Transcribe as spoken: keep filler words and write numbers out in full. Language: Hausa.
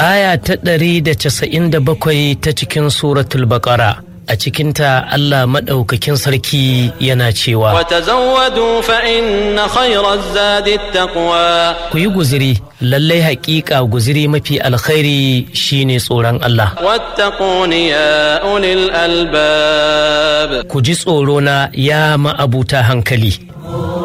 aya ta ɗari da casa'in da bakwai ta cikin suratul Baƙara. A cikinta Allah maɗaukakin sarki yana cewa, وتزودوا فإن خير الزاد التقوى. ku yi guziri, lallai haƙiƙa guziri mafi alkhairi shine tsoron Allah. واتقون يا أولي الألباب. Ku ji tsorona ya ma'abuta hankali.